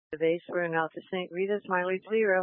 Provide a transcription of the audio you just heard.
The base for an Alpha St. Rita's mileage 0.